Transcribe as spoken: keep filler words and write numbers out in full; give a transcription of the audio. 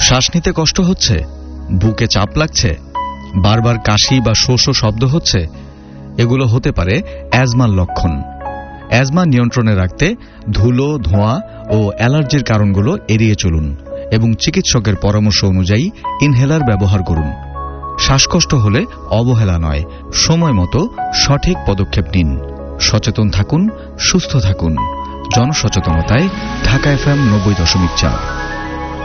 শ্বাস নিতে কষ্ট হচ্ছে, বুকে চাপ লাগছে, বারবার কাশি বা শো শো শব্দ হচ্ছে, এগুলো হতে পারে অ্যাজমার লক্ষণ। অ্যাজমা নিয়ন্ত্রণে রাখতে ধুলো, ধোঁয়া ও অ্যালার্জির কারণগুলো এড়িয়ে চলুন এবং চিকিৎসকের পরামর্শ অনুযায়ী ইনহেলার ব্যবহার করুন। শ্বাসকষ্ট হলে অবহেলা নয়, সময় মতো সঠিক পদক্ষেপ নিন। সচেতন থাকুন, সুস্থ থাকুন। জনসচেতনতায় ঢাকা এফএম নব্বই দশমিক চার।